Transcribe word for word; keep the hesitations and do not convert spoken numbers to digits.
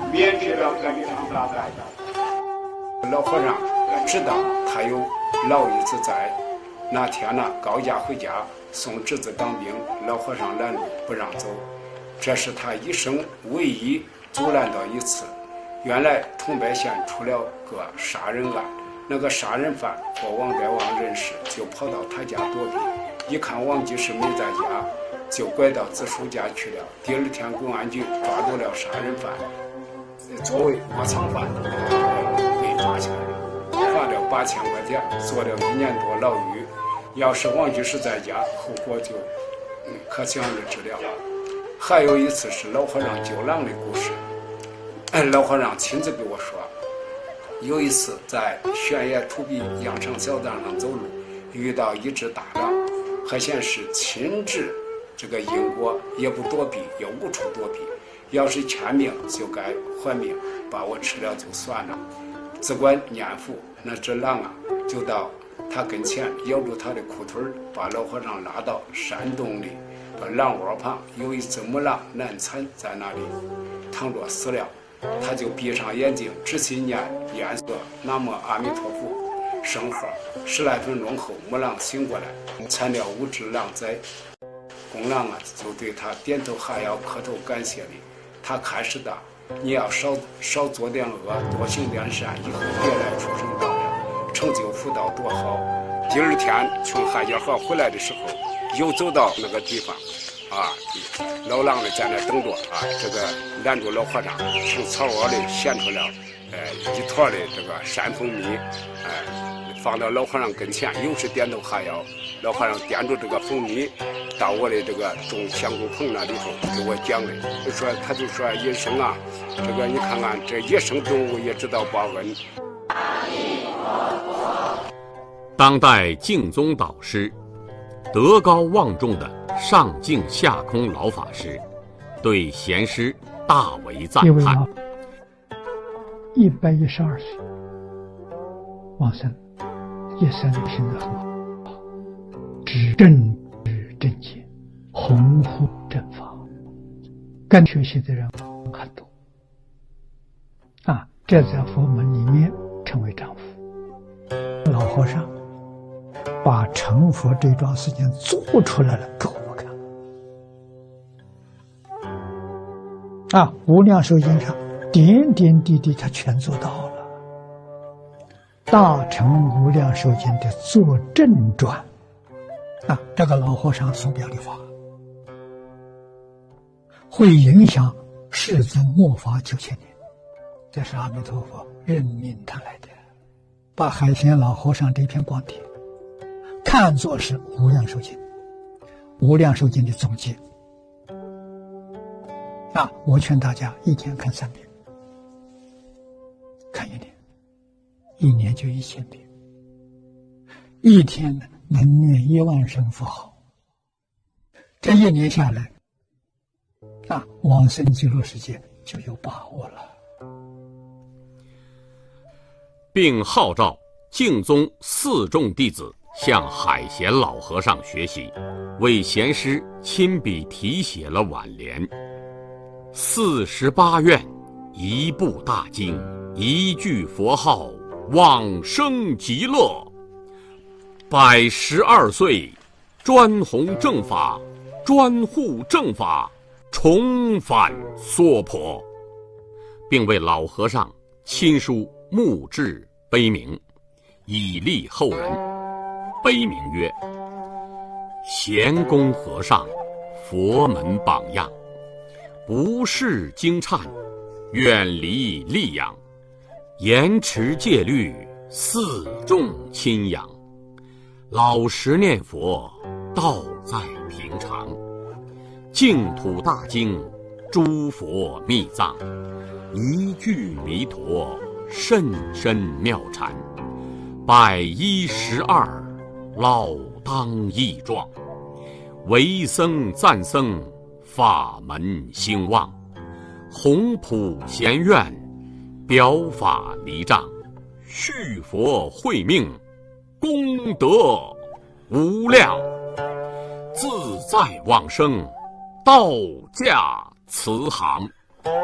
免去了这一场大灾。老和尚知道他有老一子在，那天呢，高家回家送侄子当兵，老和尚拦路不让走，这是他一生唯一阻拦到一次。原来桐柏县出了个杀人案，那个杀人犯和王百旺认识，就跑到他家躲避，一看王继士没在家，就拐到子叔家去了。第二天公安局抓住了杀人犯，作为窝藏犯被抓起来了，罚了八千块钱，坐了一年多牢狱。要是王继士在家，后果就嗯可想而知了。还有一次是老和尚救狼的故事，老和尚亲自给我说，有一次在悬崖土壁羊肠小道上走路，遇到一只大狼，还显示亲治这个因果，也不躲避，也无处躲避，要是欠命就该还命，把我吃了就算了。只管念佛，那只狼啊就到他跟前，咬住他的裤腿，把老和尚拉到山洞里，把狼窝旁有一只母狼难产在那里躺着死了，他就闭上眼睛，仔细念念诵南无阿弥陀佛圣号，十来分钟后，母狼醒过来，产了五只狼崽。公狼啊，就对他点头哈腰，磕头感谢礼。他开始的，你要少少做点恶，多行点善，以后别来畜生道了，成就福道多好。第二天从汉家河回来的时候，又走到那个地方，啊，老狼呢在那等着啊，这个拦住老和尚，从草窝里衔出了，呃，一坨的这个山蜂蜜，哎、呃，放到老和尚跟前，又是点头哈腰。老和尚掂住这个蜂蜜，到我的这个种香菇棚那里头给我讲的，就说他就说野生啊，这个你看看这野生动物也知道报恩。 当代净宗导师、德高望重的上净下空老法师，对贤师大为赞叹。 一百一十二岁往生，一生品德很好，知正知正见，弘护正法，跟学习的人很多啊，这在佛门里面称为丈夫。老和尚把成佛这桩事情做出来了给我们看啊，无量寿经上点点滴滴他全做到了。大乘无量寿经的作证传啊，这个老和尚所表的法会影响世尊末法九千年，这是阿弥陀佛任命他来的，把海贤老和尚这篇光碟看作是无量寿经，无量寿经的总结啊！我劝大家一天看三遍，看一年，一年就一千遍，一天能念一万声佛号，这一年下来啊，往生极乐世界就有把握了。 并号召净宗四众弟子向海贤老和尚学习，为贤师亲笔题写了挽联：四十八愿，一部大经，一句佛号，往生极乐。百十二岁，专弘正法，专护正法，重返娑婆，并为老和尚亲书墓志碑铭，以利后人。碑铭曰：贤公和尚，佛门榜样，不事经忏，远离戾养，严持戒律，四众亲仰，老实念佛，道在平常，净土大经，诸佛密藏，一句弥陀，甚深妙禅，百一十二，老当益壮，为僧赞僧，法门兴旺，弘普贤愿，表法离障，续佛慧命，功德无量，自在往生，道驾慈航。